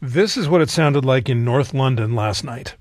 This is what it sounded like in North London last night.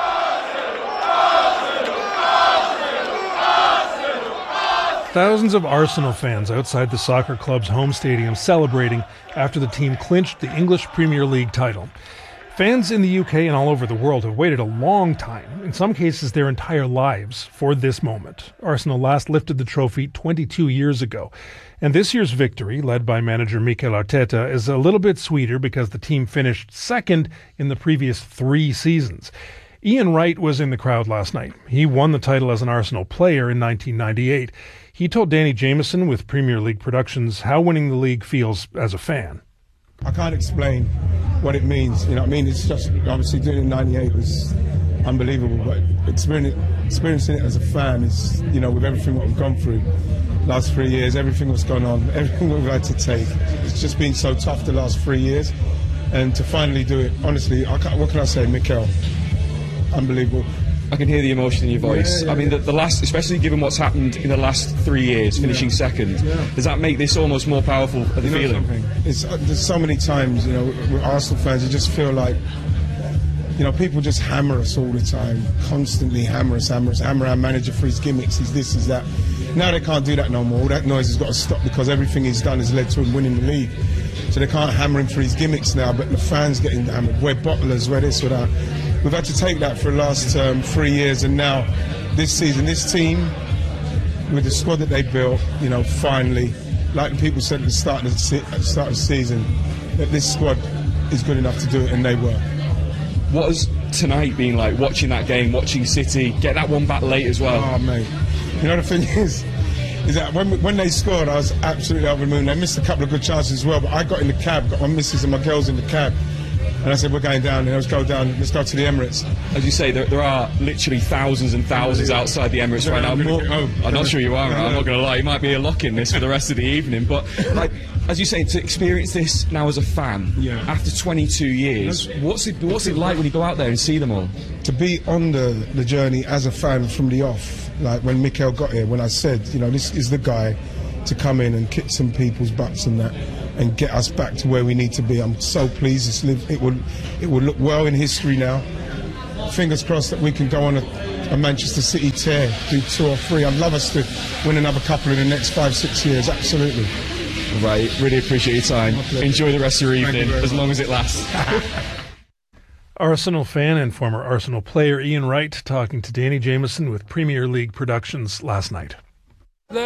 Thousands of Arsenal fans outside the soccer club's home stadium celebrating after the team clinched the English Premier League title. Fans in the UK and all over the world have waited a long time, in some cases their entire lives, for this moment. Arsenal last lifted the trophy 22 years ago. And this year's victory, led by manager Mikel Arteta, is a little bit sweeter because the team finished second in the previous 3 seasons. Ian Wright was in the crowd last night. He won the title as an Arsenal player in 1998. He told Danny Jameson with Premier League Productions how winning the league feels as a fan. I can't explain what it means, you know what I mean? It's just, obviously doing it in 98 was unbelievable, but experiencing it as a fan is, you know, with everything what we've gone through last 3 years, everything that's gone on, everything we've had to take, it's just been so tough the last 3 years, and to finally do it, honestly, what can I say, Mikel? Unbelievable. I can hear the emotion in your voice. Yeah. I mean, the last, especially given what's happened in the last 3 years, finishing second, does that make this almost more powerful of a feeling? There's so many times, you know, with Arsenal fans, you just feel like, you know, people just hammer us all the time, constantly hammer our manager for his gimmicks, he's this, he's that. Now they can't do that no more. All that noise has got to stop because everything he's done has led to him winning the league. So they can't hammer him for his gimmicks now, but the fans getting hammered. We're bottlers, we're this, we're that. We've had to take that for the last 3 years, and now this season, this team, with the squad that they built, you know, finally, like the people said at the start of the season, that this squad is good enough to do it, and they were. What has tonight been like, watching that game, watching City, get that one back late as well? Oh, mate. You know, the thing is that when they scored, I was absolutely over the moon. They missed a couple of good chances as well, but I got in the cab, got my missus and my girls in the cab, and I said, we're going down, and let's go to the Emirates. As you say, there are literally thousands and thousands outside the Emirates right now. I'm not sure you are, I'm not going to lie, you might be a lock in this for the rest of the evening, but like, as you say, to experience this now as a fan, after 22 years, what's it like when you go out there and see them all? To be on the journey as a fan from the off, like when Mikel got here, when I said, you know, this is the guy to come in and kick some people's butts and that, and get us back to where we need to be. I'm so pleased. It will look well in history now. Fingers crossed that we can go on a Manchester City tear, do 2 or 3. I'd love us to win another couple in the next 5-6 years, absolutely. Right, really appreciate your time. Enjoy the rest of your evening, as long as it lasts. Arsenal fan and former Arsenal player Ian Wright talking to Danny Jameson with Premier League Productions last night.